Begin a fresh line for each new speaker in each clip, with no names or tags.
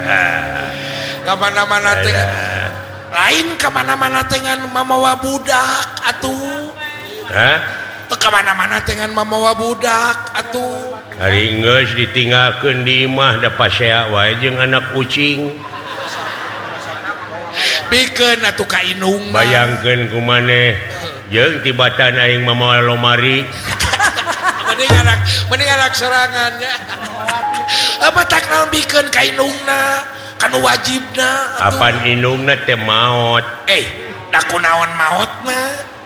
Kemana-mana teh lain kemana-mana dengan mamawa budak atuh. Kemana-mana dengan mamawa budak atuh.
Hari geus ditinggalkeun di imah da pasea wae jeung anak kucing.
Pikeun atuh ka indung.
Bayangkeun kumaneh jeung tibatan aing mamawa lomari.
Mending anak serangannya. Apa tak naon pikeun ka indungna? Kan wajibna.
Apaan indungna teh maot.
Da kunaon maotna?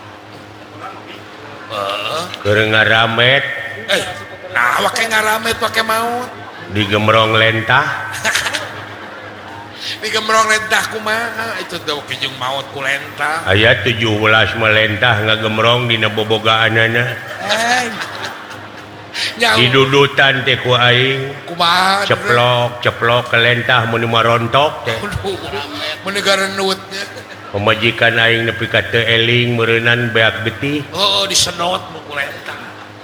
Keur ngaramet.
Nah, wake ngaramet pake maut.
Digemrong lentah.
Digemrong lentah kumaha? Itu teh jeung maut ku lentah.
Aya 17 melentah ngagemrong dina bobogaanana. Didudutan teh ku aing.
Kumaha?
Ceplok ke lentah mun marontok teh.
Mun gareunutnya.
Pemajikan aing nepi ka teu eling meureunan beak getih.
Disedot ku lentah.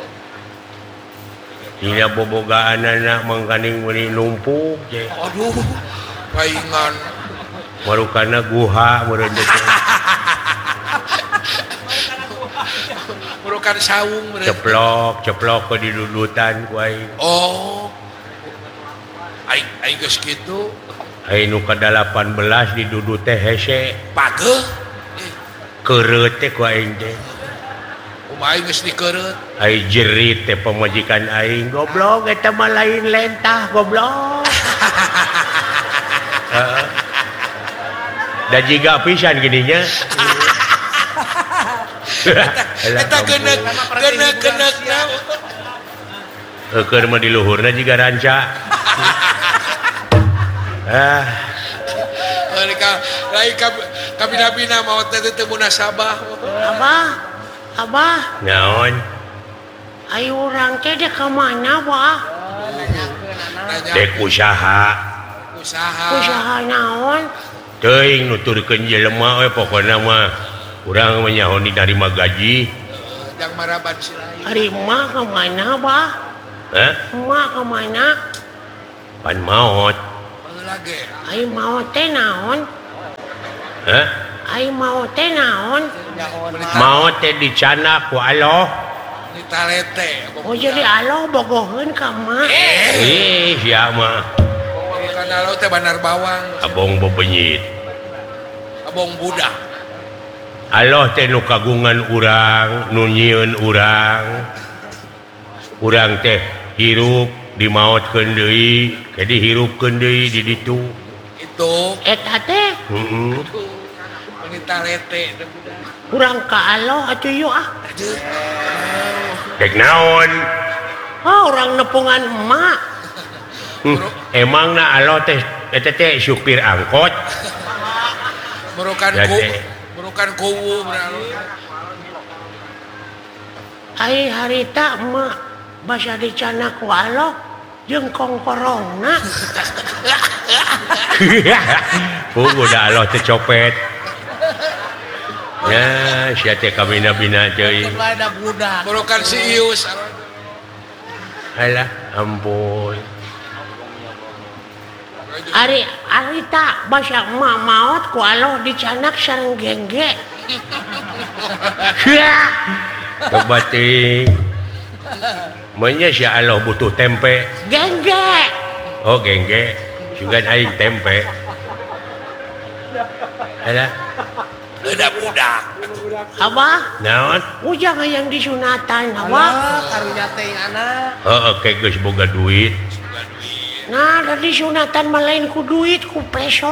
Dina bobogaanana mangkaning meuni numpuk teh.
Aduh, paingan.
Marukana guha meureun teh.
Murukan saung meureun.
Ceplok ke didudutan ku aing.
Aing geus kitu.
Aing nu ka 18 didudut teh hese.
Pageuh.
Keureut teh ku aing teh.
Kumaha aing geus dikeureut.
Aing jerit teh pamajikan aing, goblok eta mah lain lentah goblok. Da jiga pisan gini nya.
Eta genek-genekna.
Keur mah di luhurna jiga ranca.
Lain kabina-bina maot teh teu munasabah.
Abah.
Naon?
Ayo urang teh dek ka mana, Bah?
Dek usaha.
Usaha naon?
Teuing nuturkeun jelema we pokona mah urang menyaho ditarima gaji.
Jang maraban si lain.
Ari emak ka mana, Bah? Emak ka mana?
Pan maot.
Lagi.
Ai maot teh naon? Ai maot teh naon?
Maot teh dicanak ku Allah.
Ditalete.
Jadi Allah bogoheun ka emak.
Sia mah.
Kan Allah teh banar bawang.
Abong bebenyit.
Abong budak.
Allah teh nu kagungan urang, nu nyieun urang. Urang teh hirup dimaotkeun deui, ke dihirupkeun deui di ditu.
Itu
Eta teh
ditalete.
urang ka Allah atuh yeuh ah.
Dek naon?
Urang nepungan emak.
Emangna Allah teh eta teh supir angkot.
Merukan kuwu
Ai harita emak basa dicanak ku Allah jeung kongkorongna.
Udah Allah teh copet. Ya, sia teh kabina-bina deui.
Merukan si Ius.
Alah, ampun.
Ari tak basa emak maot ku Allah dicanak sareng gengge.
Coba ting. Manya si Allah butuh tempe.
Gengge.
Oh gengge. Juga aing tempe. Alah.
Ada budak.
Abah.
Naon?
Ujang yang disunatan Abah.
Karunya teh anak.
Oke geus boga duit.
Nah, dari sunatan mah lain ku duit ku peso.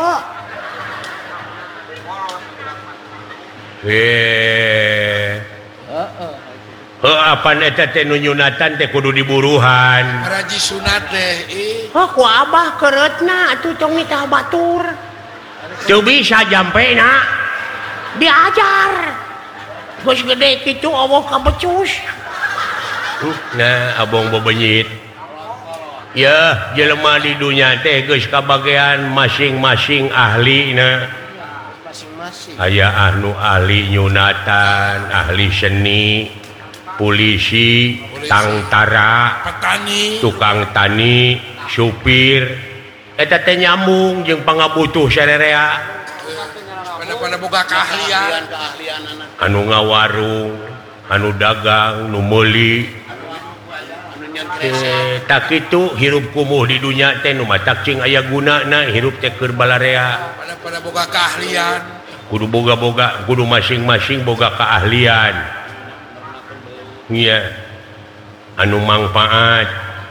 Apaan eta teh nu nyunatan teh kudu diburuhan.
Raji sunat teh.
Ku abah keretna atuh tong mitah batur.
Teu bisa jampena.
Diajar. Geus gede kitu Allah kabecus.
Nah, abong bebenyit. Ya, jelema di dunia teh geus kabagean masing-masing ahlina. Aya anu ahli nyunatan, ahli seni, polisi, tangtara,
petani,
tukang tani, supir, eta teh nyambung jeung pangabutuh sarerea
pada boga keahlian
anu ngawarung anu dagang nu meuli tak kitu hirup kumuh di dunya teh nu matak cing aya gunana hirup teh keur balarea
pada boga keahlian
kudu boga-boga kudu masing-masing boga keahlian iya anu manfaat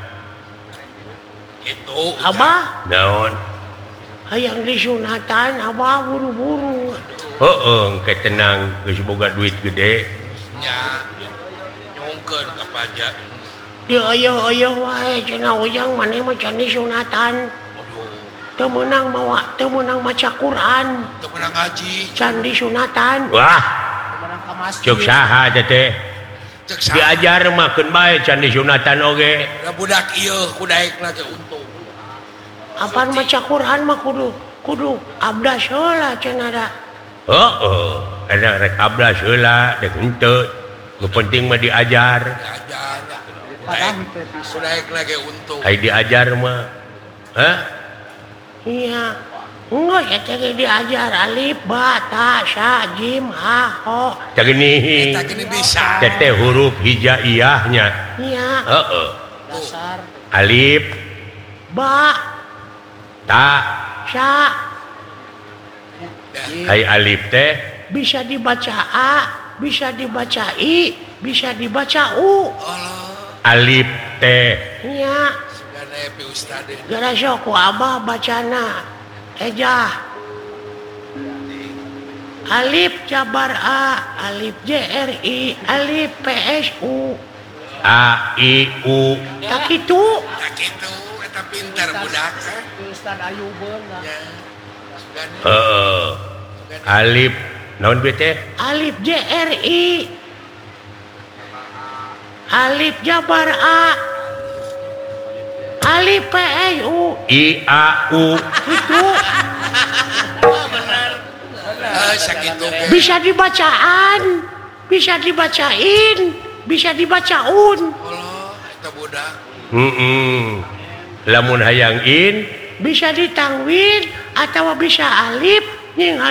itu
Abah
naon
hayang disunatan Abah buru-buru
heeh engke tenang geus boga duit gede
nya nyongkeun ka pajak
dia ayo wae cenah ujang maneh mah can disunatan teu meunang maca Quran
teu pernah ngaji
can disunatan
wah
Menang ke masjid.
cek saha teh
cek sa
diajar mah keun bae can disunatan oge
da budak ieu kudaek lagi untung
apaan maca Quran mah kudu abdas heula cenah da
heeh ada rek abdas heula dek henteu nu penting mah diajar
diajar
Padahal teu bisa.
kudaek lagi untung
ai diajar mah hah
iya enggak ya teh diajar alif ba ta sa jim ha ho
cageuning
kita gini bisa
teteh huruf hijaiyahnya
iya
heeh
Dasar.
alif
ba
ta
sa
ai alif teh
bisa dibaca a bisa dibaca i bisa dibaca u
Allah
alif teh
iya
dan epi ustad
gara sok ku abah bacana ejah alif jabar a alif jri alif psu
a i u
tak itu
tak gitu eta pintar budak
Ustad Ayubeun lah.
ya dan
heeh alif naon bieu teh
alif jri alif jabar a alif psu
i a u
itu
sakitu ge
bisa dibacaan bisa dibacain bisa dibacaun
Allah eta budak
heeh lamun hayang in
bisa ditangwin atau bisa alif nying